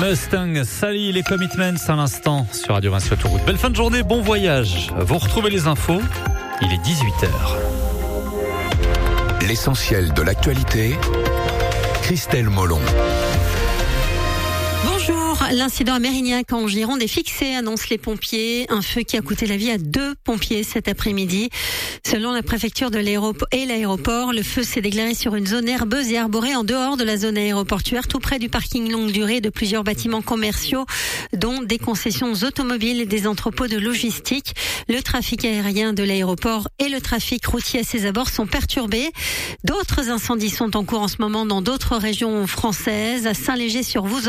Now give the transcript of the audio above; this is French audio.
Mustang, Sally, les Commitments à l'instant sur Radio 20 Autoroute. Belle fin de journée, bon voyage. Vous retrouvez les infos, il est 18h. L'essentiel de l'actualité, Christelle Molon. Bonjour, l'incident à Mérignac en Gironde est fixé, annoncent les pompiers. Un feu qui a coûté la vie à 2 pompiers cet après-midi. Selon la préfecture de l'aéroport, le feu s'est déclaré sur une zone herbeuse et arborée en dehors de la zone aéroportuaire, tout près du parking longue durée de plusieurs bâtiments commerciaux, dont des concessions automobiles et des entrepôts de logistique. Le trafic aérien de l'aéroport et le trafic routier à ses abords sont perturbés. D'autres incendies sont en cours en ce moment dans d'autres régions françaises. À Saint-Léger-sur-Vouzan,